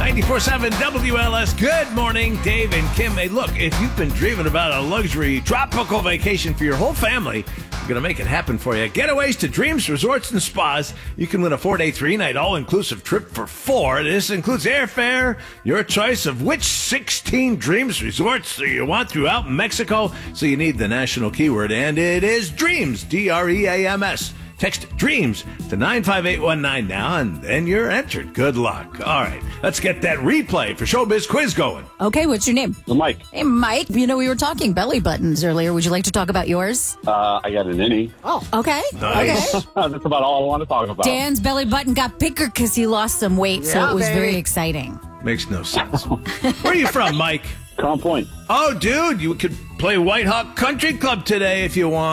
94.7 WLS. Good morning, Dave and Kim. Hey, look, if you've been dreaming about a luxury tropical vacation for your whole family, we're going to make it happen for you. Getaways to Dreams Resorts and Spas. You can win a 4-day, 3-night all-inclusive trip for 4. This includes airfare, your choice of which 16 Dreams Resorts you want throughout Mexico. So you need the national keyword, and it is DREAMS, DREAMS. Text DREAMS to 95819 now, and then you're entered. Good luck. All right, let's get that replay for Showbiz Quiz going. Okay, what's your name? Mike. Hey, Mike. You know, we were talking belly buttons earlier. Would you like to talk about yours? I got an innie. Oh, okay. Nice. Okay. That's about all I want to talk about. Dan's belly button got bigger because he lost some weight, so it was very exciting. Makes no sense. Where are you from, Mike? Crown Point. Oh, dude, you could play White Hawk Country Club today if you want.